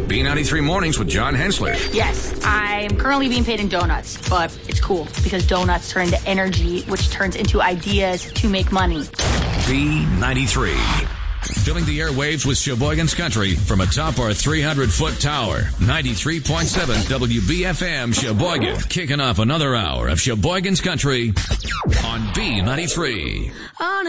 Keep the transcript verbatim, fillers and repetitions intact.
B ninety-three Mornings with John Hensler. Yes, I'm currently being paid in donuts, but it's cool because donuts turn into energy, which turns into ideas to make money. B ninety-three. Filling the airwaves with Sheboygan's Country from atop our three hundred foot tower. ninety-three point seven W B F M Sheboygan. Kicking off another hour of Sheboygan's Country on B ninety-three.